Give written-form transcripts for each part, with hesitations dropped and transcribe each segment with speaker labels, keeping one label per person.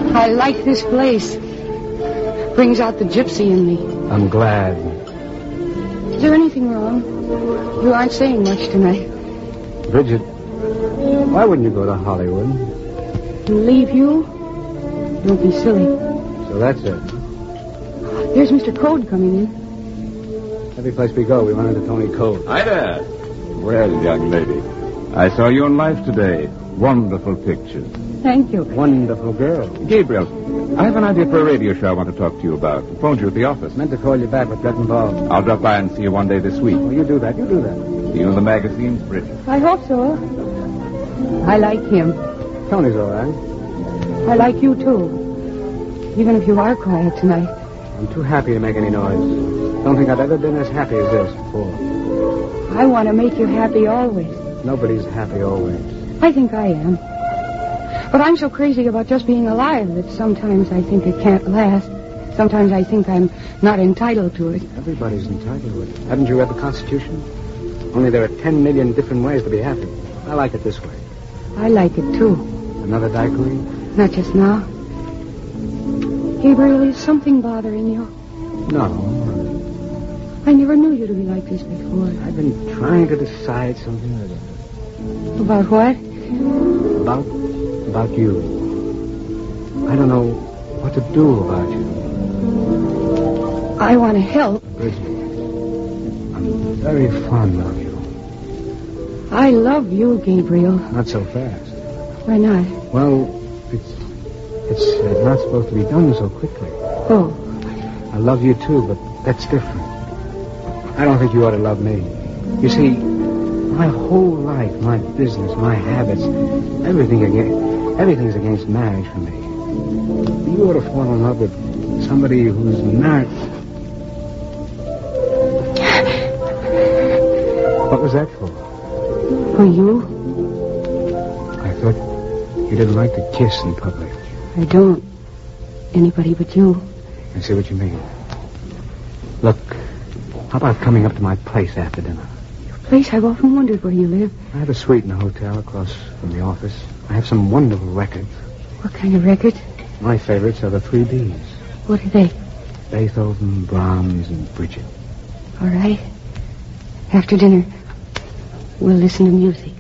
Speaker 1: I like this place. Brings out the gypsy in me.
Speaker 2: I'm glad.
Speaker 1: Is there anything wrong? You aren't saying much tonight.
Speaker 2: Bridget, why wouldn't you go to Hollywood?
Speaker 1: And leave you? Don't be silly.
Speaker 2: So that's it.
Speaker 1: There's Mr. Code coming in.
Speaker 2: Every place we go, we run into Tony Code.
Speaker 3: Hi there. Well, young lady, I saw you in Life today. Wonderful pictures.
Speaker 1: Thank you.
Speaker 2: Wonderful girl.
Speaker 3: Gabriel, I have an idea for a radio show I want to talk to you about. I phoned you at the office.
Speaker 2: Meant to call you back, but got involved.
Speaker 3: I'll drop by and see you one day this week.
Speaker 2: Oh, you do that.
Speaker 3: See you in the magazines, Bridget.
Speaker 1: I hope so. I like him.
Speaker 2: Tony's all right.
Speaker 1: I like you, too. Even if you are quiet tonight.
Speaker 2: I'm too happy to make any noise. Don't think I've ever been as happy as this before.
Speaker 1: I want to make you happy always.
Speaker 2: Nobody's happy always.
Speaker 1: I think I am. But I'm so crazy about just being alive that sometimes I think it can't last. Sometimes I think I'm not entitled to it.
Speaker 2: Everybody's entitled to it. Haven't you read the Constitution? Only there are 10 million different ways to be happy. I like it this way.
Speaker 1: I like it, too.
Speaker 2: Another daiquiri?
Speaker 1: Not just now. Gabriel, is something bothering you?
Speaker 2: No.
Speaker 1: I never knew you to be like this before.
Speaker 2: I've been trying to decide something or other.
Speaker 1: About what?
Speaker 2: About you. I don't know what to do about you.
Speaker 1: I want to help.
Speaker 2: Bridget, I'm very fond of you.
Speaker 1: I love you, Gabriel.
Speaker 2: Not so fast.
Speaker 1: Why not?
Speaker 2: Well, it's not supposed to be done so quickly.
Speaker 1: Oh.
Speaker 2: I love you too, but that's different. I don't think you ought to love me. You see, my whole life, my business, my habits, everything's against marriage for me. You ought to fall in love with somebody who's married. What was that for?
Speaker 1: For you?
Speaker 2: I thought you didn't like to kiss in public.
Speaker 1: I don't. Anybody but you.
Speaker 2: I see what you mean. Look, how about coming up to my place after dinner?
Speaker 1: Your place? I've often wondered where you live.
Speaker 2: I have a suite in a hotel across from the office. I have some wonderful records.
Speaker 1: What kind of records?
Speaker 2: My favorites are the 3 Bs.
Speaker 1: What are they?
Speaker 2: Beethoven, Brahms, and Bridget.
Speaker 1: All right. After dinner, we'll listen to music.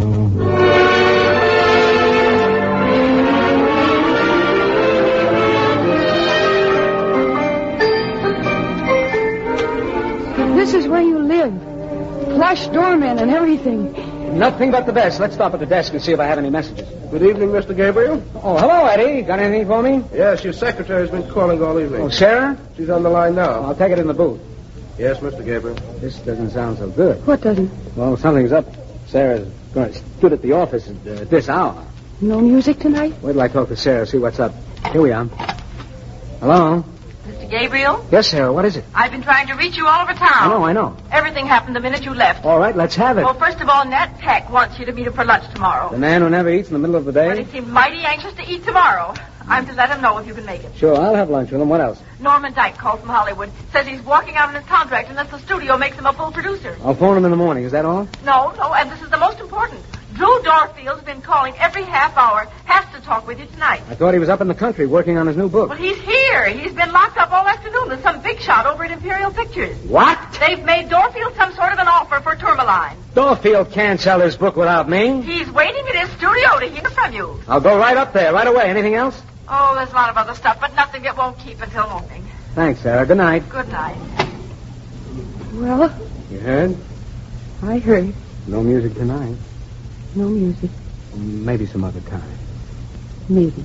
Speaker 1: This is where you live. Plush doorman and everything.
Speaker 2: Nothing but the best. Let's stop at the desk and see if I have any messages.
Speaker 4: Good evening, Mr. Gabriel.
Speaker 2: Oh, hello, Eddie. Got anything for me?
Speaker 4: Yes, your secretary's been calling all evening.
Speaker 2: Oh, Sarah?
Speaker 4: She's on the line now.
Speaker 2: I'll take it in the booth.
Speaker 4: Yes, Mr. Gabriel.
Speaker 2: This doesn't sound so good.
Speaker 1: What doesn't?
Speaker 2: Well, something's up. Sarah's stood at the office at this hour.
Speaker 1: No music tonight?
Speaker 2: Wait till I talk to Sarah, see what's up. Here we are. Hello?
Speaker 5: Mr. Gabriel?
Speaker 2: Yes, Sarah, what is it?
Speaker 5: I've been trying to reach you all over town.
Speaker 2: I know.
Speaker 5: Everything happened the minute you left.
Speaker 2: All right, let's have it.
Speaker 5: Well, first of all, Nat Peck wants you to meet him for lunch tomorrow.
Speaker 2: The man who never eats in the middle of the
Speaker 5: Well,
Speaker 2: day?
Speaker 5: he seems mighty anxious to eat tomorrow. I'm to let him know if you can make it.
Speaker 2: Sure, I'll have lunch with him. What else?
Speaker 5: Norman Dyke called from Hollywood. Says he's walking out on his contract unless the studio makes him a full producer.
Speaker 2: I'll phone him in the morning. Is that all?
Speaker 5: No, and this is the most important. Drew Dorfield's been calling every half hour. Has to talk with you tonight.
Speaker 2: I thought he was up in the country working on his new book.
Speaker 5: Well, he's here. He's been locked up all afternoon with some big shot over at Imperial Pictures.
Speaker 2: What?
Speaker 5: They've made Dorfield some sort of an offer for Tourmaline.
Speaker 2: Dorfield can't sell his book without me.
Speaker 5: He's waiting at his studio to hear from you.
Speaker 2: I'll go right up there, right away. Anything else?
Speaker 5: Oh, there's a lot of other stuff, but nothing that won't keep until morning.
Speaker 2: Thanks, Sarah. Good night.
Speaker 5: Good night.
Speaker 1: Well,
Speaker 2: You heard?
Speaker 1: I heard.
Speaker 2: No music tonight.
Speaker 1: No music.
Speaker 2: Maybe some other time.
Speaker 1: Maybe.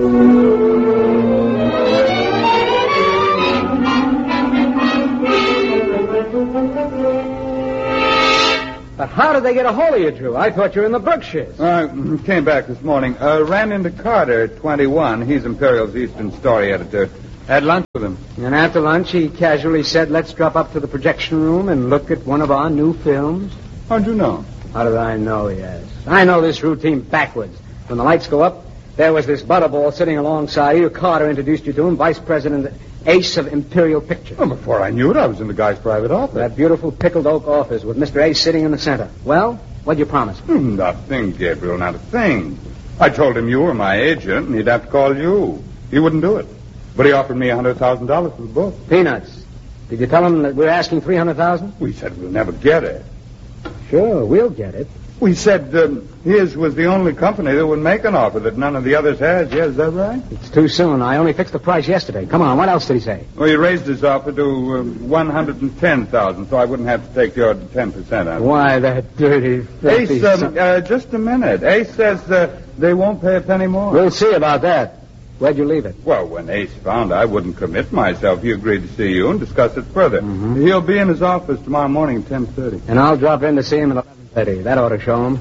Speaker 2: But how did they get a hold of you, Drew? I thought you were in the Berkshires.
Speaker 3: Came back this morning. Ran into Carter, 21. He's Imperial's Eastern Story editor. Had lunch with him.
Speaker 2: And after lunch, he casually said, let's drop up to the projection room and look at one of our new films.
Speaker 3: How'd you know?
Speaker 2: How did I know, yes? I know this routine backwards. When the lights go up, there was this butterball sitting alongside you. Carter introduced you to him, Vice President Ace of Imperial Pictures.
Speaker 3: Well, before I knew it, I was in the guy's private office.
Speaker 2: That beautiful pickled oak office with Mr. Ace sitting in the center. Well, what'd you promise?
Speaker 3: Nothing, Gabriel, not a thing. I told him you were my agent, and he'd have to call you. He wouldn't do it. But he offered me $100,000 for the book.
Speaker 2: Peanuts. Did you tell him that we're asking $300,000?
Speaker 3: We said we'll never get it.
Speaker 2: Sure, we'll get it.
Speaker 3: We said his was the only company that would make an offer that none of the others has. Yeah, is that right?
Speaker 2: It's too soon. I only fixed the price yesterday. Come on, what else did he say?
Speaker 3: Well, he raised his offer to $110,000, so I wouldn't have to take your 10% out of it.
Speaker 2: Why, that dirty, filthy
Speaker 3: Ace, just a minute. Ace says they won't pay a penny more.
Speaker 2: We'll see about that. Where'd you leave it?
Speaker 3: Well, when Ace found I wouldn't commit myself, he agreed to see you and discuss it further.
Speaker 2: Mm-hmm.
Speaker 3: He'll be in his office tomorrow morning at 10:30.
Speaker 2: And I'll drop in to see him at 11:30. That ought to show him.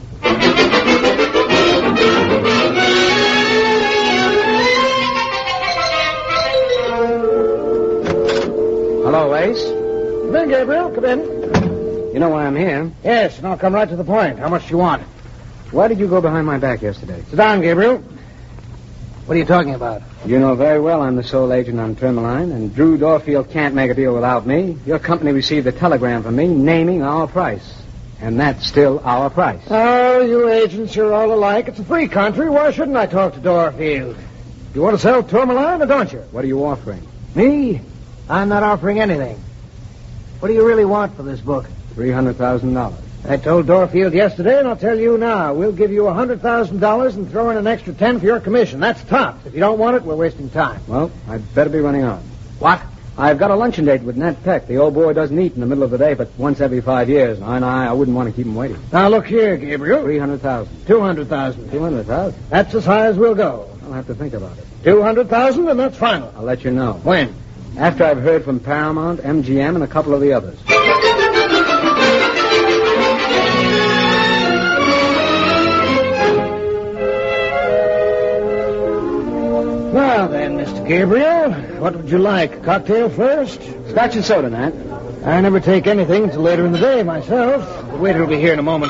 Speaker 2: Hello, Ace.
Speaker 6: Come in, Gabriel. Come in.
Speaker 2: You know why I'm here.
Speaker 6: Yes, and I'll come right to the point. How much do you want?
Speaker 2: Why did you go behind my back yesterday?
Speaker 6: Sit down, Gabriel. What are you talking about?
Speaker 2: You know very well I'm the sole agent on Tourmaline, and Drew Dorfield can't make a deal without me. Your company received a telegram from me naming our price. And that's still our price.
Speaker 6: Oh, you agents, you're all alike. It's a free country. Why shouldn't I talk to Dorfield? You want to sell Tourmaline, or don't you?
Speaker 2: What are you offering?
Speaker 6: Me? I'm not offering anything. What do you really want for this book?
Speaker 2: $300,000.
Speaker 6: I told Dorfield yesterday, and I'll tell you now. We'll give you $100,000 and throw in an extra 10 for your commission. That's tops. If you don't want it, we're wasting time.
Speaker 2: Well, I'd better be running on.
Speaker 6: What?
Speaker 2: I've got a luncheon date with Nat Peck. The old boy doesn't eat in the middle of the day, but once every 5 years. I wouldn't want to keep him waiting.
Speaker 6: Now, look here, Gabriel.
Speaker 2: $300,000.
Speaker 6: $200,000.
Speaker 2: $200,000?
Speaker 6: That's as high as we'll go.
Speaker 2: I'll have to think about it.
Speaker 6: $200,000, and that's final.
Speaker 2: I'll let you know.
Speaker 6: When?
Speaker 2: After I've heard from Paramount, MGM, and a couple of the others.
Speaker 6: Now then, Mr. Gabriel, what would you like? A cocktail first?
Speaker 2: Scotch and soda, Nat.
Speaker 6: I never take anything until later in the day myself. The waiter will be here in a moment.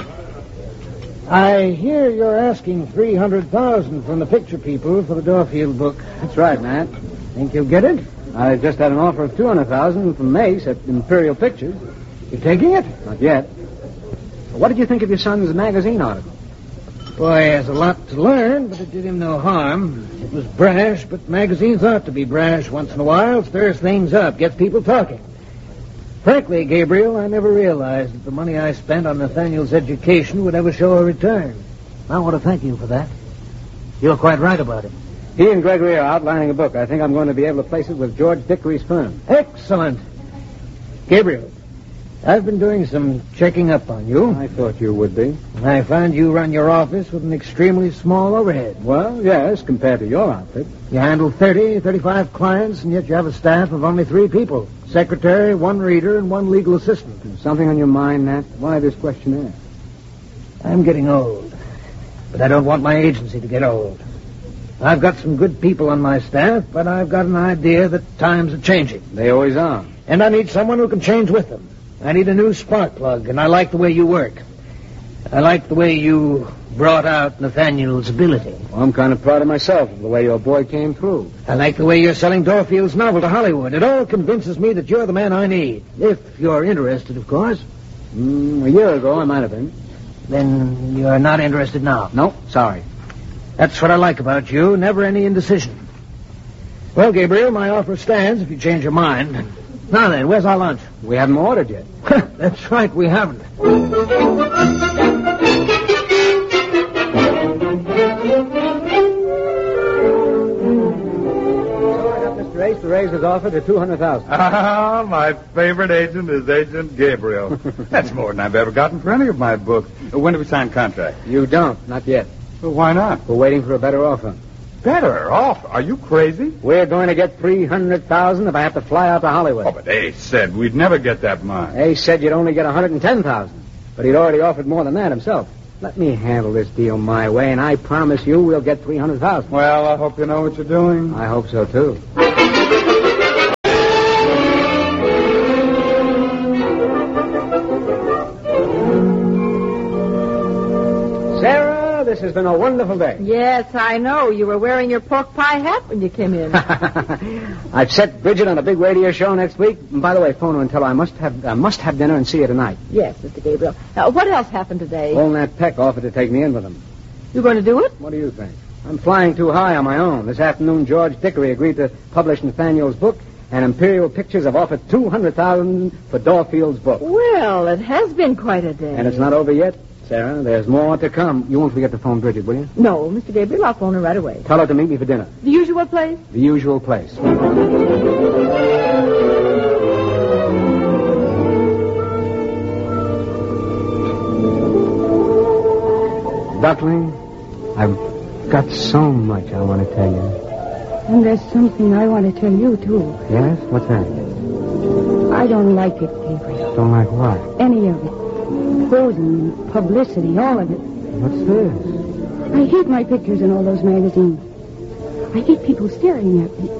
Speaker 6: I hear you're asking $300,000 from the picture people for the Dorfield book.
Speaker 2: That's right, Nat.
Speaker 6: Think you'll get it?
Speaker 2: I just had an offer of $200,000 from Mace at Imperial Pictures.
Speaker 6: You taking it?
Speaker 2: Not yet. What did you think of your son's magazine article?
Speaker 6: Boy, he has a lot to learn, but it did him no harm. It was brash, but magazines ought to be brash once in a while. Stirs things up, gets people talking. Frankly, Gabriel, I never realized that the money I spent on Nathaniel's education would ever show a return. I want to thank you for that. You're quite right about it.
Speaker 2: He and Gregory are outlining a book. I think I'm going to be able to place it with George Dickory's firm.
Speaker 6: Excellent. Gabriel, I've been doing some checking up on you.
Speaker 2: I thought you would be.
Speaker 6: I find you run your office with an extremely small overhead.
Speaker 2: Well, yes, compared to your outfit.
Speaker 6: You handle 35 clients, and yet you have a staff of only 3 people. Secretary, 1 reader, and 1 legal assistant.
Speaker 2: Something on your mind, Nat? Why this questionnaire?
Speaker 6: I'm getting old, but I don't want my agency to get old. I've got some good people on my staff, but I've got an idea that times are changing.
Speaker 2: They always are.
Speaker 6: And I need someone who can change with them. I need a new spark plug, and I like the way you work. I like the way you brought out Nathaniel's ability.
Speaker 2: Well, I'm kind of proud of myself of the way your boy came through.
Speaker 6: I like the way you're selling Dorfield's novel to Hollywood. It all convinces me that you're the man I need. If you're interested, of course.
Speaker 2: A year ago, I might have been.
Speaker 6: Then you're not interested now?
Speaker 2: No, sorry.
Speaker 6: That's what I like about you. Never any indecision. Well, Gabriel, my offer stands if you change your mind. Now then, where's our lunch?
Speaker 2: We haven't ordered yet.
Speaker 6: That's right, we haven't.
Speaker 2: Mr. Ace to raise his offer to $200,000.
Speaker 3: Ah, my favorite agent is Agent Gabriel. That's more than I've ever gotten for any of my books. When do we sign contract?
Speaker 2: You don't, not yet.
Speaker 3: Well, why not?
Speaker 2: We're waiting for a better offer.
Speaker 3: Better off? Are you crazy?
Speaker 2: We're going to get $300,000 if I have to fly out to Hollywood.
Speaker 3: Oh, but Ace said we'd never get that much.
Speaker 2: Ace said you'd only get $110,000, but he'd already offered more than that himself. Let me handle this deal my way, and I promise you we'll get $300,000.
Speaker 3: Well, I hope you know what you're doing.
Speaker 2: I hope so, too. Sarah, this has been a wonderful day.
Speaker 5: Yes, I know. You were wearing your pork pie hat when you came in.
Speaker 2: I've set Bridget on a big radio show next week. And by the way, phone her and tell her I must have dinner and see her tonight.
Speaker 5: Yes, Mr. Gabriel. Now, what else happened today?
Speaker 2: Old Nat Peck offered to take me in with him.
Speaker 5: You going to do it?
Speaker 2: What do you think? I'm flying too high on my own. This afternoon, George Dickory agreed to publish Nathaniel's book, and Imperial Pictures have offered $200,000 for Dorfield's book.
Speaker 5: Well, it has been quite a day.
Speaker 2: And it's not over yet, Sarah. There's more to come. You won't forget to phone Bridget, will you?
Speaker 5: No, Mr. Gabriel, I'll phone her right away.
Speaker 2: Tell her to meet me for dinner.
Speaker 5: The usual place?
Speaker 2: The usual place. Duckling, I've got so much I want to tell you.
Speaker 1: And there's something I want to tell you, too.
Speaker 2: Yes? What's that?
Speaker 1: I don't like it, Gabriel.
Speaker 2: Don't like what?
Speaker 1: Any of it. Posing, publicity, all of it.
Speaker 2: What's this?
Speaker 1: I hate my pictures in all those magazines. I hate people staring at me.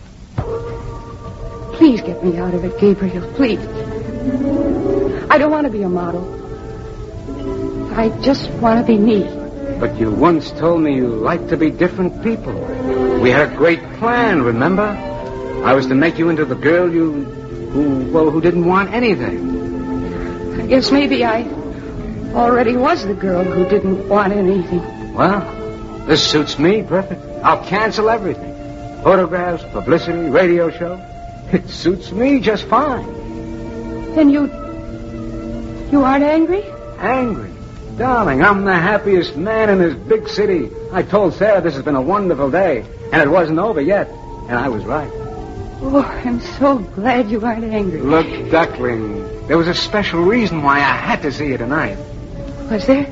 Speaker 1: Please get me out of it, Gabriel. Please. I don't want to be a model. I just want to be me.
Speaker 2: But you once told me you liked to be different people. We had a great plan, remember? I was to make you into the girl who didn't want anything.
Speaker 1: I guess maybe I already was the girl who didn't want anything.
Speaker 2: Well, this suits me perfect. I'll cancel everything. Photographs, publicity, radio show. It suits me just fine.
Speaker 1: Then you aren't angry?
Speaker 2: Angry? Darling, I'm the happiest man in this big city. I told Sarah this has been a wonderful day, and it wasn't over yet. And I was right.
Speaker 1: Oh, I'm so glad you aren't angry.
Speaker 2: Look, Duckling, there was a special reason why I had to see you tonight.
Speaker 1: Was there?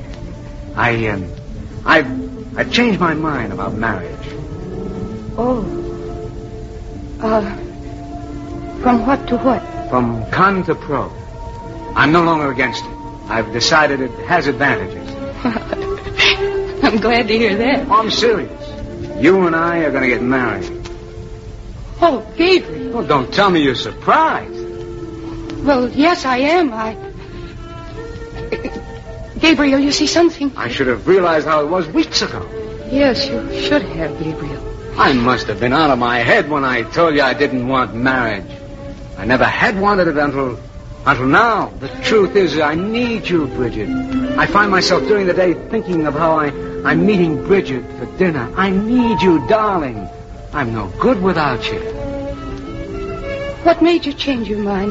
Speaker 2: I've changed my mind about marriage.
Speaker 1: Oh. From what to what?
Speaker 2: From con to pro. I'm no longer against it. I've decided it has advantages.
Speaker 1: I'm glad to hear that.
Speaker 2: Oh, I'm serious. You and I are going to get married.
Speaker 1: Oh, Gabriel.
Speaker 2: Oh, don't tell me you're surprised.
Speaker 1: Well, yes, I am. Gabriel, you see something?
Speaker 2: I should have realized how it was weeks ago.
Speaker 1: Yes, you should have, Gabriel.
Speaker 2: I must have been out of my head when I told you I didn't want marriage. I never had wanted it until now. The truth is, I need you, Bridget. I find myself during the day thinking of how I'm meeting Bridget for dinner. I need you, darling. I'm no good without you.
Speaker 1: What made you change your mind?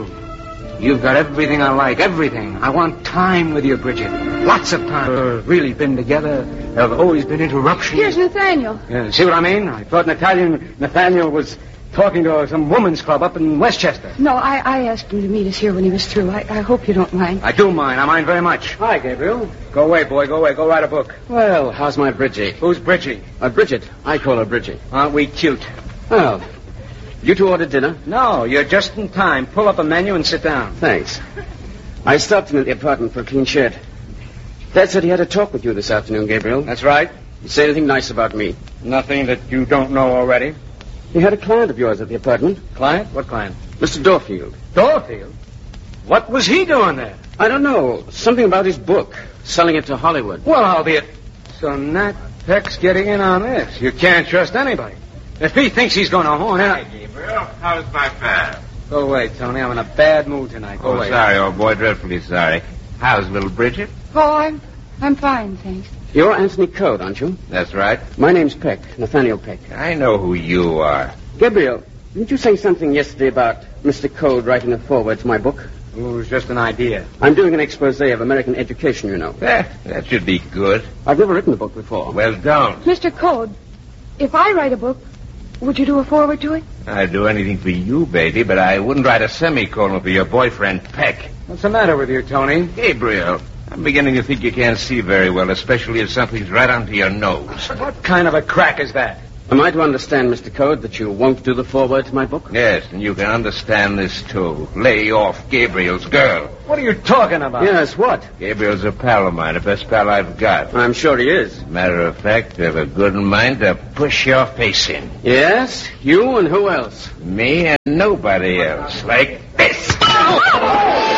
Speaker 2: You've got everything I like, everything. I want time with you, Bridget. Lots of time. We've really been together. There have always been interruptions.
Speaker 1: Here's Nathaniel.
Speaker 2: Yeah, see what I mean? I thought Nathaniel was talking to some women's club up in Westchester.
Speaker 1: No, I asked him to meet us here when he was through. I hope you don't mind.
Speaker 2: I do mind. I mind very much.
Speaker 7: Hi, Gabriel.
Speaker 2: Go away, boy. Go away. Go write a book.
Speaker 7: Well, how's my Bridgie?
Speaker 2: Who's Bridgie?
Speaker 7: Bridget. I call her Bridgie.
Speaker 2: Aren't we cute?
Speaker 7: Well, you two ordered dinner?
Speaker 2: No, you're just in time. Pull up a menu and sit down.
Speaker 7: Thanks. I stopped in at the apartment for a clean shed. Dad said he had a talk with you this afternoon, Gabriel.
Speaker 2: That's right.
Speaker 7: You say anything nice about me?
Speaker 2: Nothing that you don't know already.
Speaker 7: He had a client of yours at the apartment.
Speaker 2: Client? What client?
Speaker 7: Mr. Dorfield.
Speaker 2: Dorfield? What was he doing there?
Speaker 7: I don't know. Something about his book. Selling it to Hollywood.
Speaker 2: Well, I'll be it. So Nat Peck's getting in on this. You can't trust anybody. If he thinks he's going to horn in...
Speaker 8: Hi, Gabriel. How's my fab?
Speaker 2: Go away, Tony. I'm in a bad mood tonight. Go away.
Speaker 8: Sorry, old boy. Dreadfully sorry. How's little Bridget?
Speaker 1: Oh, I'm fine, thanks.
Speaker 7: You're Anthony Code, aren't you?
Speaker 8: That's right.
Speaker 7: My name's Peck, Nathaniel Peck.
Speaker 8: I know who you are.
Speaker 7: Gabriel, didn't you say something yesterday about Mr. Code writing a foreword to my book?
Speaker 2: It was just an idea.
Speaker 7: I'm doing an expose of American education, you know.
Speaker 8: That should be good.
Speaker 7: I've never written a book before.
Speaker 8: Well, don't.
Speaker 1: Mr. Code, if I write a book, would you do a foreword to it?
Speaker 8: I'd do anything for you, baby, but I wouldn't write a semicolon for your boyfriend, Peck.
Speaker 2: What's the matter with you, Tony?
Speaker 8: Gabriel, I'm beginning to think you can't see very well, especially if something's right under your nose.
Speaker 2: What kind of a crack is that?
Speaker 7: Am I to understand, Mr. Code, that you won't do the foreword to my book?
Speaker 8: Yes, and you can understand this, too. Lay off Gabriel's girl.
Speaker 2: What are you talking about?
Speaker 7: Yes, what?
Speaker 8: Gabriel's a pal of mine, the best pal I've got.
Speaker 7: I'm sure he is.
Speaker 8: Matter of fact, I have a good mind to push your face in.
Speaker 7: Yes? You and who else?
Speaker 8: Me and nobody else. Like this.